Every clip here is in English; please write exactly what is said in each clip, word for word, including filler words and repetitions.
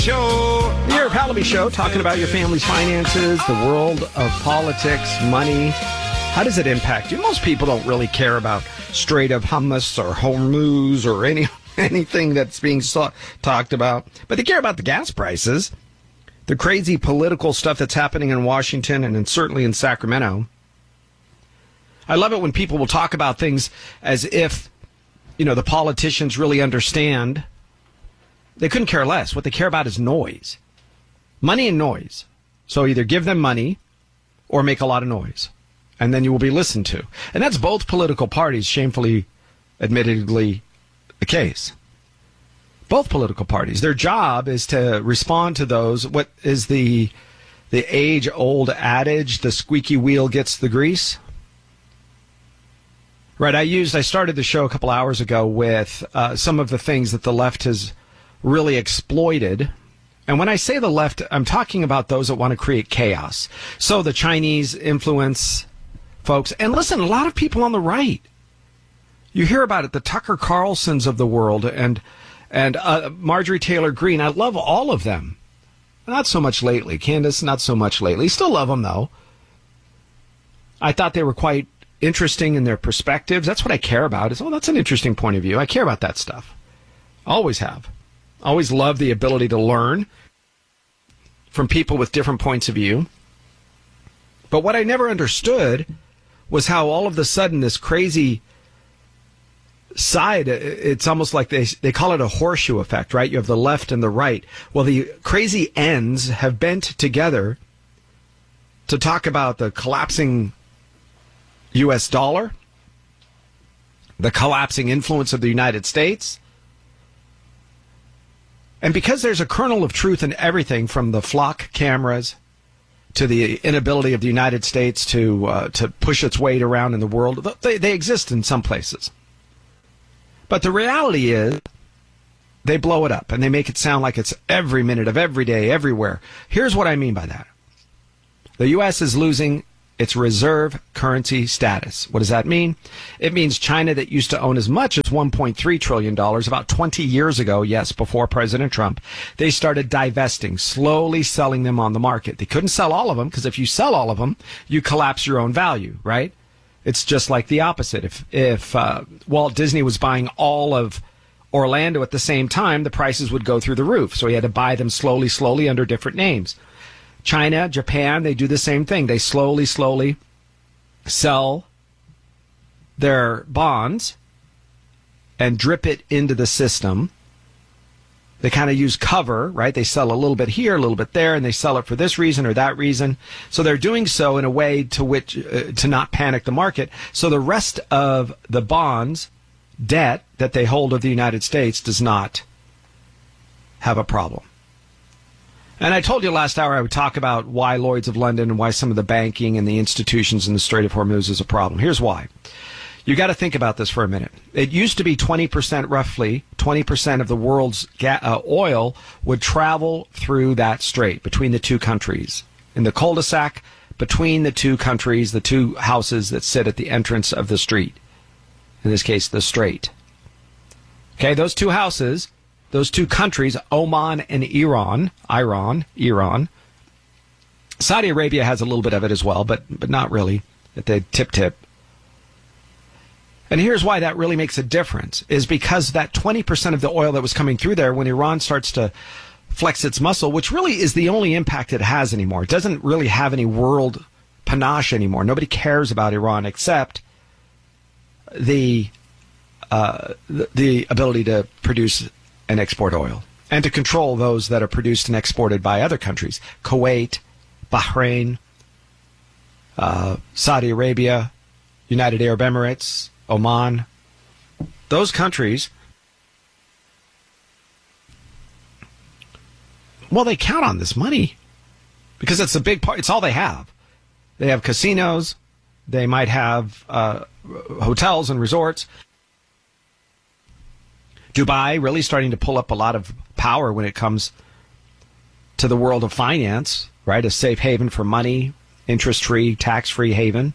Show, the Eric Pallaby Show, talking about your family's finances, the world of politics, money. How does it impact you? Most people don't really care about Strait of Hummus or Hormuz or any anything that's being so- talked about, but they care about the gas prices, the crazy political stuff that's happening in Washington and in, certainly in Sacramento. I love it when people will talk about things as if, you know, the politicians really understand. They couldn't care less. What they care about is noise. Money and noise. So either give them money or make a lot of noise. And then you will be listened to. And that's both political parties, shamefully, admittedly, the case. Both political parties. Their job is to respond to those. What is the the age-old adage, the squeaky wheel gets the grease? Right, I used, I started the show a couple hours ago with uh, some of the things that the left has really exploited. And when I say the left, I'm talking about those that want to create chaos. So the Chinese influence folks. And listen, a lot of people on the right. You hear about it, the Tucker Carlsons of the world and and uh, Marjorie Taylor Greene. I love all of them. Not so much lately. Candace, not so much lately. Still love them, though. I thought they were quite interesting in their perspectives. That's what I care about. Is, oh, that's an interesting point of view. I care about that stuff. Always have. Always love the ability to learn from people with different points of view. But what I never understood was how all of a sudden this crazy side, it's almost like they they call it a horseshoe effect, right? You have the left and the right. Well, the crazy ends have bent together to talk about the collapsing U S dollar, the collapsing influence of the United States. And because there's a kernel of truth in everything from the flock cameras to the inability of the United States to uh, to push its weight around in the world, they, they exist in some places. But the reality is they blow it up and they make it sound like it's every minute of every day, everywhere. Here's what I mean by that. The U S is losing its reserve currency status. What does that mean? It means China, that used to own as much as one point three trillion dollars about twenty years ago, yes, before President Trump, they started divesting, slowly selling them on the market. They couldn't sell all of them because if you sell all of them, you collapse your own value, right? It's just like the opposite. If if uh, Walt Disney was buying all of Orlando at the same time, the prices would go through the roof. So he had to buy them slowly, slowly under different names. China, Japan, they do the same thing. They slowly, slowly sell their bonds and drip it into the system. They kind of use cover, right? They sell a little bit here, a little bit there, and they sell it for this reason or that reason. So they're doing so in a way to which uh, to not panic the market. So the rest of the bonds, debt that they hold of the United States does not have a problem. And I told you last hour I would talk about why Lloyd's of London and why some of the banking and the institutions in the Strait of Hormuz is a problem. Here's why. You got to think about this for a minute. It used to be twenty percent, roughly twenty percent of the world's ga- uh, oil would travel through that strait between the two countries. In the cul-de-sac between the two countries, the two houses that sit at the entrance of the street. In this case, the strait. Okay, those two houses, those two countries, Oman and Iran, Iran, Iran. Saudi Arabia has a little bit of it as well, but but not really at the tip-tip. And here's why that really makes a difference, is because that twenty percent of the oil that was coming through there, when Iran starts to flex its muscle, which really is the only impact it has anymore. It doesn't really have any world panache anymore. Nobody cares about Iran except the uh, the, the ability to produce and export oil and to control those that are produced and exported by other countries. Kuwait, Bahrain, uh, Saudi Arabia, United Arab Emirates, Oman, those countries, well, they count on this money because it's a big part. It's all they have. They have casinos. They might have uh, hotels and resorts. Dubai really starting to pull up a lot of power when it comes to the world of finance, right? A safe haven for money, interest-free, tax-free haven.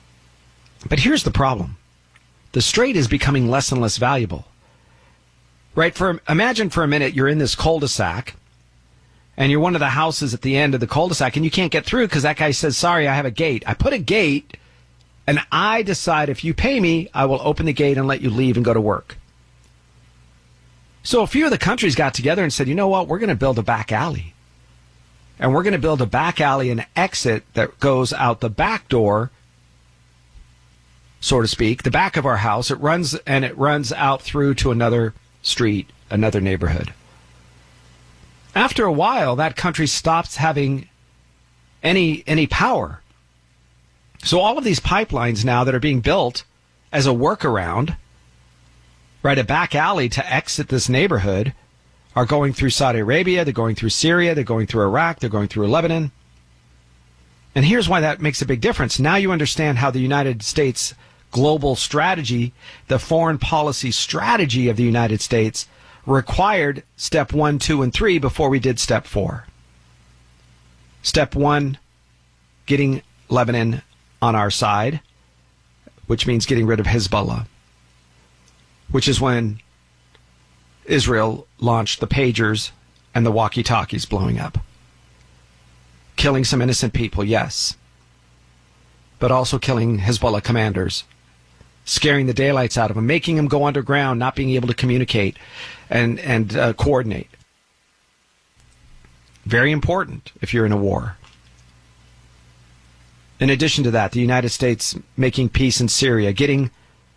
But here's the problem. The strait is becoming less and less valuable. Right? For imagine for a minute you're in this cul-de-sac, and you're one of the houses at the end of the cul-de-sac, and you can't get through because that guy says, sorry, I have a gate. I put a gate, and I decide if you pay me, I will open the gate and let you leave and go to work. So a few of the countries got together and said, you know what, we're going to build a back alley. And we're going to build a back alley and exit that goes out the back door, so to speak, the back of our house. It runs, and it runs out through to another street, another neighborhood. After a while, that country stops having any any power. So all of these pipelines now that are being built as a workaround, right, a back alley to exit this neighborhood, are going through Saudi Arabia, they're going through Syria, they're going through Iraq, they're going through Lebanon. And here's why that makes a big difference. Now you understand how the United States global strategy, the foreign policy strategy of the United States, required step one, two, and three before we did step four. Step one, getting Lebanon on our side, which means getting rid of Hezbollah, which is when Israel launched the pagers and the walkie-talkies blowing up. Killing some innocent people, yes, but also killing Hezbollah commanders, scaring the daylights out of them, making them go underground, not being able to communicate and, and uh, coordinate. Very important if you're in a war. In addition to that, the United States making peace in Syria, getting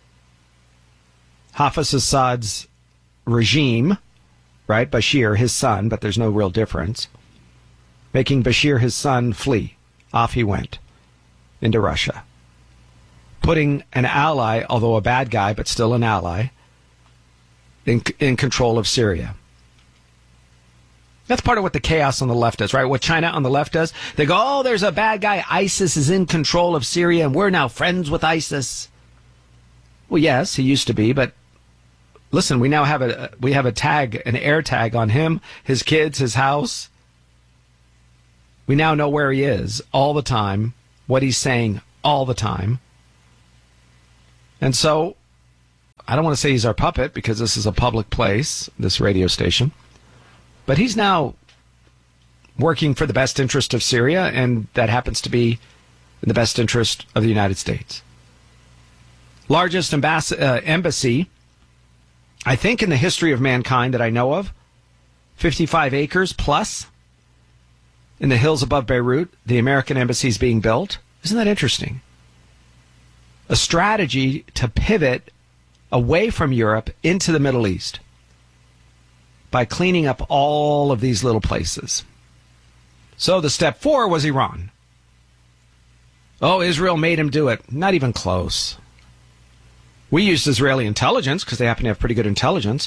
Hafez Assad's regime, right, Bashir, his son, but there's no real difference, making Bashir, his son, flee. Off he went into Russia. Putting an ally, although a bad guy, but still an ally, in, in control of Syria. That's part of what the chaos on the left does, right? What China on the left does. They go, oh, there's a bad guy. ISIS is in control of Syria, and we're now friends with ISIS. Well, yes, he used to be, but listen, we now have a we have a tag, an air tag on him, his kids, his house. We now know where he is all the time, what he's saying all the time. And so, I don't want to say he's our puppet because this is a public place, this radio station. But he's now working for the best interest of Syria, and that happens to be in the best interest of the United States. Largest embass- uh, embassy, I think, in the history of mankind that I know of. fifty-five acres plus in the hills above Beirut. The American embassy is being built. Isn't that interesting? A strategy to pivot away from Europe into the Middle East by cleaning up all of these little places. So the step four was Iran. Oh, Israel made him do it. Not even close. We used Israeli intelligence because they happen to have pretty good intelligence.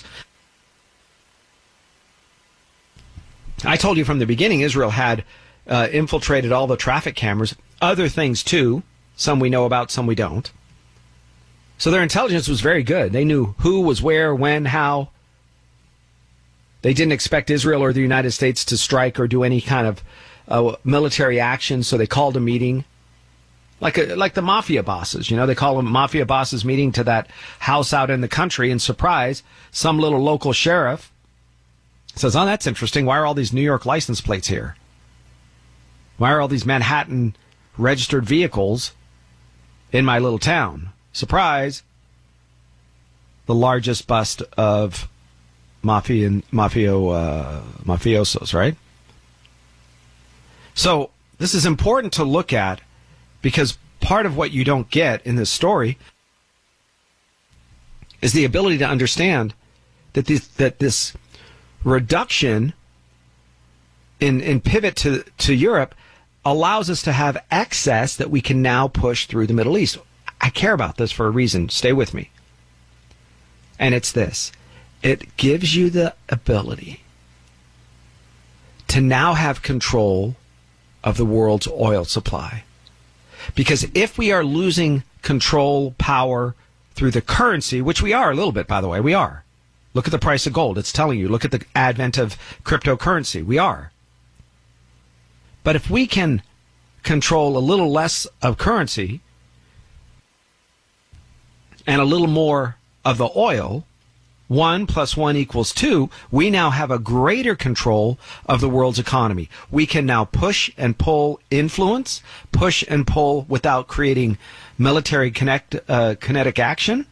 I told you from the beginning Israel had uh, infiltrated all the traffic cameras. Other things too. Some we know about, some we don't. So their intelligence was very good. They knew who was where, when, how. They didn't expect Israel or the United States to strike or do any kind of uh, military action, so they called a meeting. Like a, like the mafia bosses, you know, they call them mafia bosses meeting to that house out in the country, and surprise, some little local sheriff says, oh, that's interesting. Why are all these New York license plates here? Why are all these Manhattan registered vehicles in my little town? Surprise, the largest bust of mafia and mafio, uh, mafiosos, right? So this is important to look at, because part of what you don't get in this story is the ability to understand that this, that this reduction in, in pivot to, to Europe allows us to have excess that we can now push through the Middle East. I care about this for a reason. Stay with me. And it's this. It gives you the ability to now have control of the world's oil supply. Because if we are losing control, power through the currency, which we are a little bit, by the way, we are. Look at the price of gold. It's telling you. Look at the advent of cryptocurrency. We are. But if we can control a little less of currency and a little more of the oil, one plus one equals two, we now have a greater control of the world's economy. We can now push and pull influence, push and pull without creating military connect, uh, kinetic action.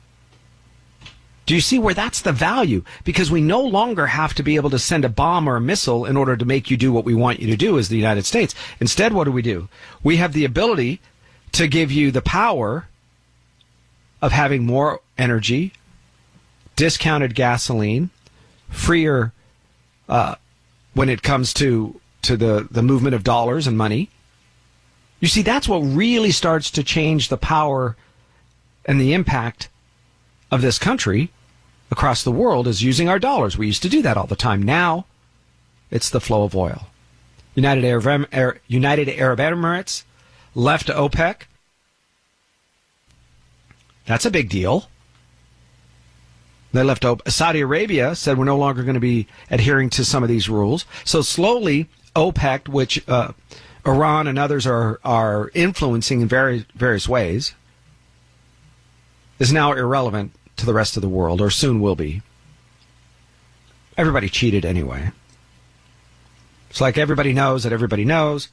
Do you see where that's the value? Because we no longer have to be able to send a bomb or a missile in order to make you do what we want you to do as the United States. Instead, what do we do? We have the ability to give you the power of having more energy, discounted gasoline, freer uh, when it comes to, to the, the movement of dollars and money. You see, that's what really starts to change the power and the impact of this country across the world is using our dollars. We used to do that all the time. Now, it's the flow of oil. United Arab, United Arab Emirates left OPEC. That's a big deal. They left OPEC. Saudi Arabia said we're no longer going to be adhering to some of these rules. So slowly, OPEC, which uh, Iran and others are, are influencing in various, various ways, is now irrelevant to the rest of the world, or soon will be. Everybody cheated anyway. It's like everybody knows that everybody knows.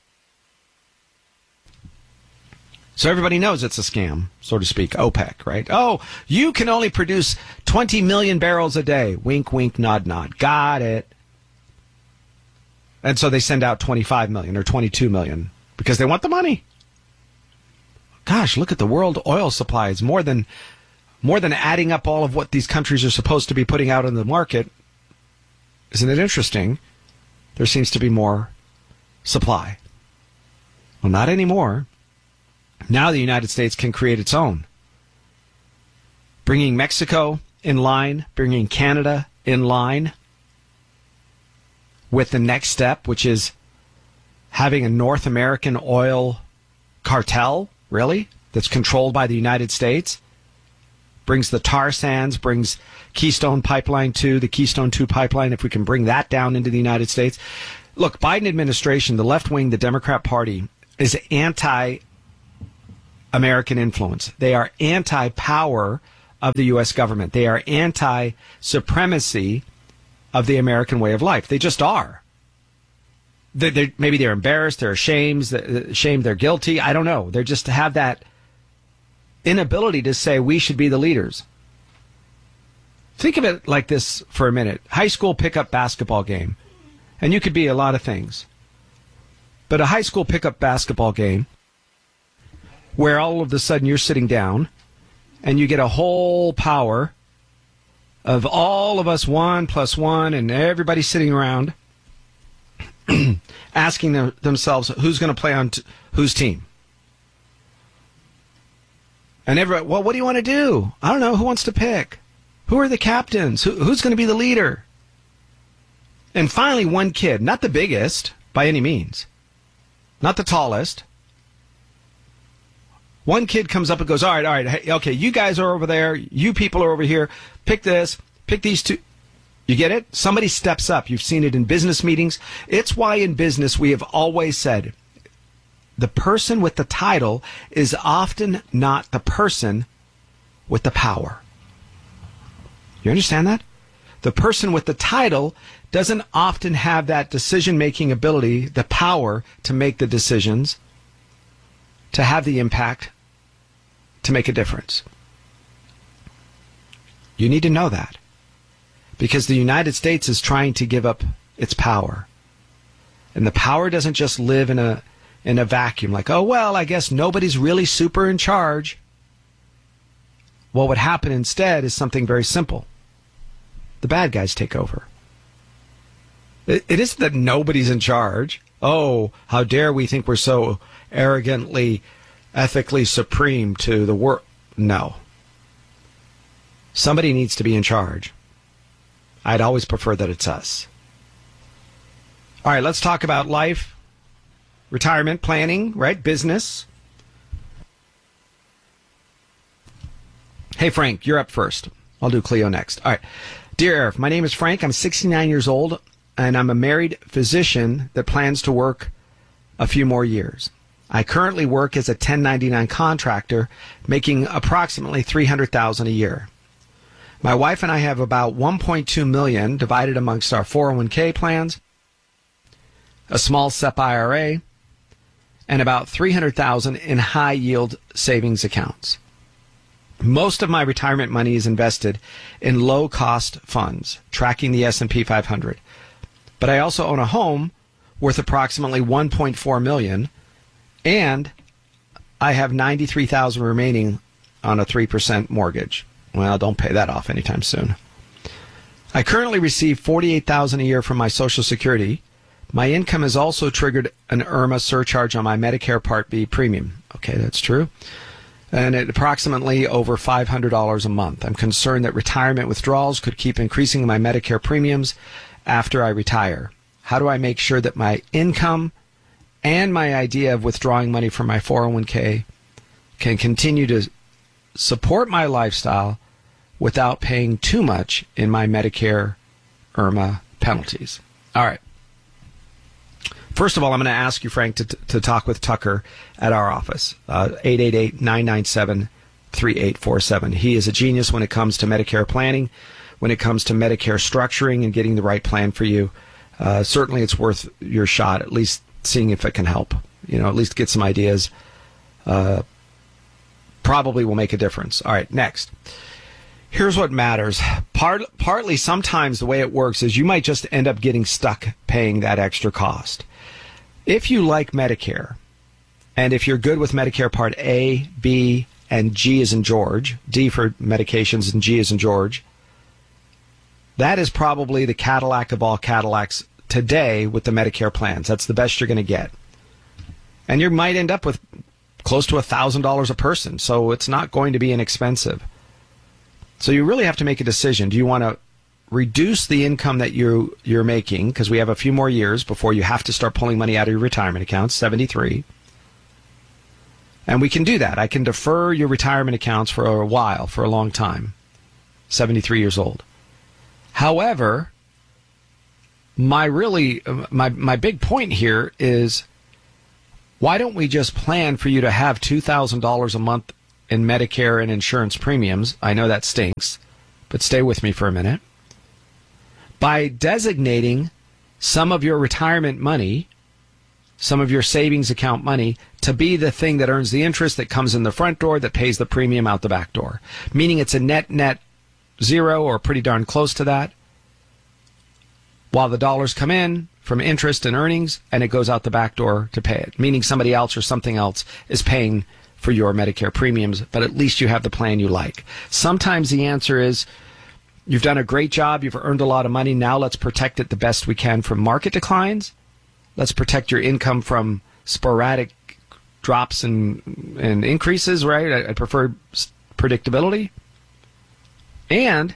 So everybody knows it's a scam, so to speak, OPEC, right? Oh, you can only produce twenty million barrels a day. Wink, wink, nod, nod. Got it. And so they send out twenty-five million or twenty-two million because they want the money. Gosh, look at the world oil supply. It's more than more than adding up all of what these countries are supposed to be putting out in the market. Isn't it interesting? There seems to be more supply. Well, not anymore. Now the United States can create its own. Bringing Mexico in line, bringing Canada in line with the next step, which is having a North American oil cartel, really, that's controlled by the United States. Brings the tar sands, brings Keystone Pipeline two, the Keystone two pipeline, if we can bring that down into the United States. Look, Biden administration, the left wing, the Democrat Party, is anti-American influence. They are anti-power of the U S government. They are anti-supremacy of the American way of life. They just are. They, they're, maybe they're embarrassed, they're ashamed, they're ashamed, they're guilty. I don't know. They just have that inability to say we should be the leaders. Think of it like this for a minute. High school pickup basketball game. And you could be a lot of things. But a high school pickup basketball game where all of a sudden you're sitting down and you get a whole power of all of us one plus one and everybody sitting around asking them, themselves who's going to play on t- whose team. And everybody, well, what do you want to do? I don't know. Who wants to pick? Who are the captains? Who, who's going to be the leader? And finally, one kid, not the biggest by any means, not the tallest. One kid comes up and goes, all right, all right, hey, okay, you guys are over there. You people are over here. Pick this. Pick these two. You get it? Somebody steps up. You've seen it in business meetings. It's why in business we have always said, the person with the title is often not the person with the power. You understand that? The person with the title doesn't often have that decision-making ability, the power to make the decisions, to have the impact, to make a difference. You need to know that. Because the United States is trying to give up its power. And the power doesn't just live in a in a vacuum, like, oh, well, I guess nobody's really super in charge. Well, what happened instead is something very simple. The bad guys take over. It, it isn't that nobody's in charge. Oh, how dare we think we're so arrogantly, ethically supreme to the world. No. Somebody needs to be in charge. I'd always prefer that it's us. All right, let's talk about life, retirement planning, right? Business. Hey, Frank, you're up first. I'll do Cleo next. All right. Dear Eric, my name is Frank. I'm sixty-nine years old, and I'm a married physician that plans to work a few more years. I currently work as a ten ninety-nine contractor, making approximately three hundred thousand dollars a year. My wife and I have about one point two million dollars divided amongst our four oh one k plans, a small S E P I R A, and about three hundred thousand dollars in high-yield savings accounts. Most of my retirement money is invested in low-cost funds, tracking the S and P five hundred. But I also own a home worth approximately one point four million dollars, and I have ninety-three thousand dollars remaining on a three percent mortgage. Well, don't pay that off anytime soon. I currently receive forty-eight thousand dollars a year from my Social Security. My income has also triggered an I R M A surcharge on my Medicare Part B premium. Okay, that's true. And at approximately over five hundred dollars a month. I'm concerned that retirement withdrawals could keep increasing my Medicare premiums after I retire. How do I make sure that my income and my idea of withdrawing money from my four oh one k can continue to support my lifestyle without paying too much in my Medicare I R M A penalties? All right. First of all, I'm going to ask you, Frank, to, to talk with Tucker at our office, uh, eight eight eight, nine nine seven, three eight four seven. He is a genius when it comes to Medicare planning, when it comes to Medicare structuring and getting the right plan for you. Uh, certainly it's worth your shot, at least seeing if it can help. You know, at least get some ideas. Uh, probably will make a difference. All right, next. Here's what matters. Part, partly, sometimes the way it works is you might just end up getting stuck paying that extra cost. If you like Medicare, and if you're good with Medicare Part A, B, and G as in George, D for medications and G as in George, that is probably the Cadillac of all Cadillacs today with the Medicare plans. That's the best you're going to get. And you might end up with close to one thousand dollars a person, so it's not going to be inexpensive. So you really have to make a decision. Do you want to reduce the income that you, you're making, because we have a few more years before you have to start pulling money out of your retirement accounts, seventy-three. And we can do that. I can defer your retirement accounts for a while, for a long time, seventy-three years old. However, my really, my, my big point here is, why don't we just plan for you to have two thousand dollars a month in Medicare and insurance premiums? I know that stinks, but stay with me for a minute. By designating some of your retirement money, some of your savings account money, to be the thing that earns the interest, that comes in the front door, that pays the premium out the back door. Meaning it's a net, net zero or pretty darn close to that, while the dollars come in from interest and earnings, and it goes out the back door to pay it. Meaning somebody else or something else is paying for your Medicare premiums, but at least you have the plan you like. Sometimes the answer is, you've done a great job, you've earned a lot of money, now let's protect it the best we can from market declines. Let's protect your income from sporadic drops and, and increases, right? I, I prefer predictability. And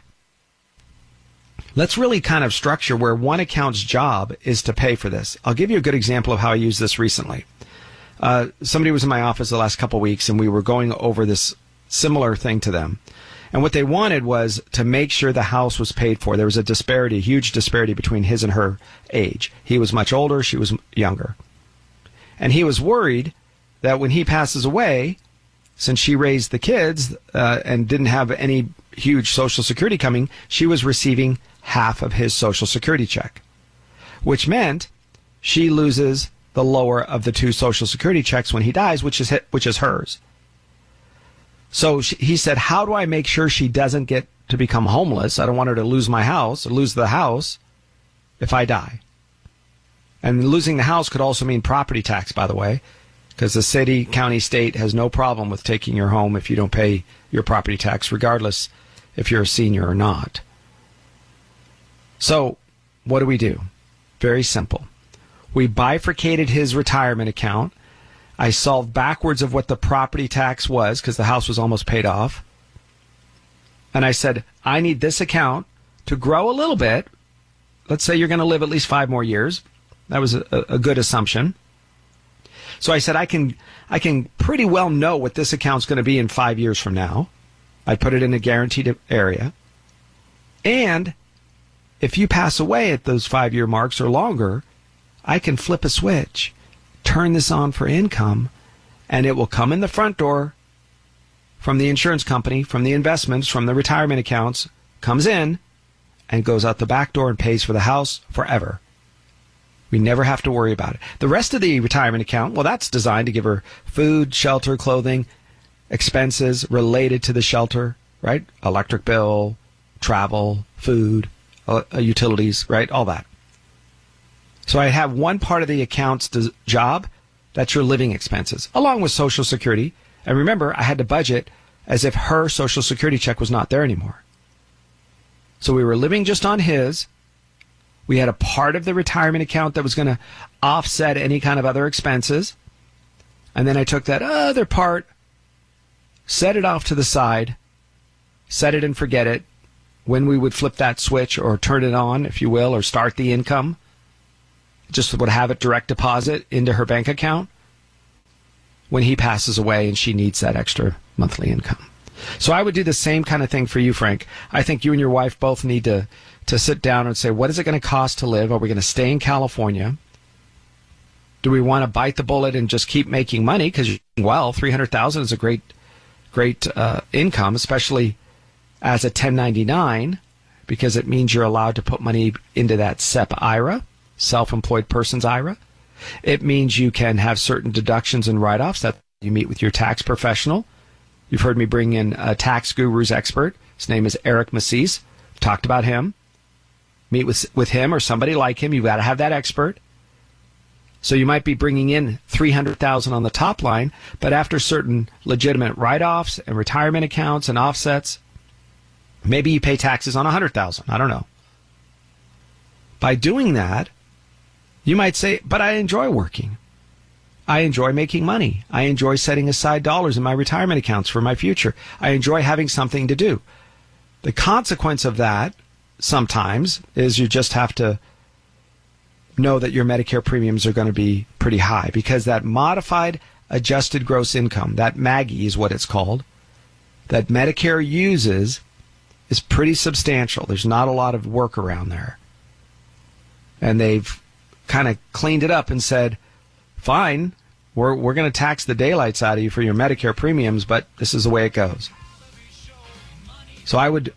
let's really kind of structure where one account's job is to pay for this. I'll give you a good example of how I used this recently. Uh, somebody was in my office the last couple of weeks, and we were going over this similar thing to them. And what they wanted was to make sure the house was paid for. There was a disparity, a huge disparity between his and her age. He was much older, she was younger. And he was worried that when he passes away, since she raised the kids uh, and didn't have any huge Social Security coming, she was receiving half of his Social Security check, which meant she loses the lower of the two Social Security checks when he dies, which is which is hers. So she, he said, how do I make sure she doesn't get to become homeless? I don't want her to lose my house, or lose the house if I die. And losing the house could also mean property tax, by the way, because the city, county, state has no problem with taking your home if you don't pay your property tax, regardless if you're a senior or not. So what do we do? Very simple. We bifurcated his retirement account. I solved backwards of what the property tax was because the house was almost paid off. And I said, I need this account to grow a little bit. Let's say you're going to live at least five more years. That was a, a good assumption. So I said, I can I can pretty well know what this account's going to be in five years from now. I put it in a guaranteed area. And if you pass away at those five-year marks or longer, I can flip a switch, turn this on for income, and it will come in the front door from the insurance company, from the investments, from the retirement accounts, comes in and goes out the back door and pays for the house forever. We never have to worry about it. The rest of the retirement account, well, that's designed to give her food, shelter, clothing, expenses related to the shelter, right? Electric bill, travel, food, uh, utilities, right? All that. So I have one part of the account's des- job, that's your living expenses, along with Social Security. And remember, I had to budget as if her Social Security check was not there anymore. So we were living just on his. We had a part of the retirement account that was going to offset any kind of other expenses. And then I took that other part, set it off to the side, set it and forget it. When we would flip that switch or turn it on, if you will, or start the income, just would have it direct deposit into her bank account when he passes away and she needs that extra monthly income. So I would do the same kind of thing for you, Frank. I think you and your wife both need to, to sit down and say, what is it going to cost to live? Are we going to stay in California? Do we want to bite the bullet and just keep making money? Because, well, three hundred thousand dollars is a great, great uh, income, especially as a ten ninety-nine, because it means you're allowed to put money into that S E P I R A, self-employed person's I R A. It means you can have certain deductions and write-offs that you meet with your tax professional. You've heard me bring in a tax guru's expert. His name is Eric Massis. We've talked about him. Meet with with him or somebody like him. You've got to have that expert. So you might be bringing in three hundred thousand dollars on the top line, but after certain legitimate write-offs and retirement accounts and offsets, maybe you pay taxes on one hundred thousand dollars. I don't know. By doing that, you might say, but I enjoy working. I enjoy making money. I enjoy setting aside dollars in my retirement accounts for my future. I enjoy having something to do. The consequence of that sometimes is you just have to know that your Medicare premiums are going to be pretty high, because that modified adjusted gross income, that MAGI is what it's called, that Medicare uses is pretty substantial. There's not a lot of work around there. And they've kind of cleaned it up and said, fine, we're we're going to tax the daylights out of you for your Medicare premiums, but this is the way it goes. So I would